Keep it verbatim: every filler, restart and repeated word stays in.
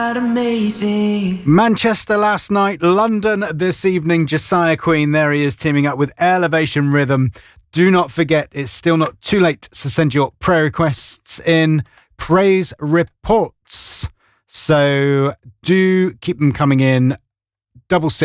Amazing. Manchester last night, London this evening. Josiah Queen, there he is, teaming up with Elevation Rhythm. Do not forget, it's still not too late to send your prayer requests in. Praise reports. So do keep them coming in. Double six.